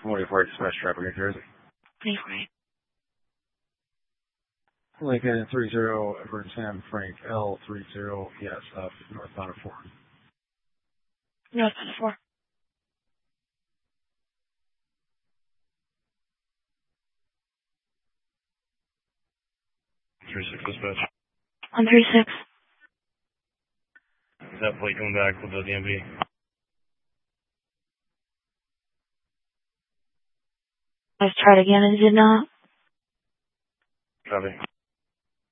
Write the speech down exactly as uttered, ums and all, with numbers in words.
forty-four Express traffic, New Jersey. twenty-four. Lincoln three zero, Edward Sam Frank L three zero, yes, up northbound of four. Northbound of four. three six dispatch. one three six. Is that plate coming back with the D M V? Let's try it again and it did not. Copy.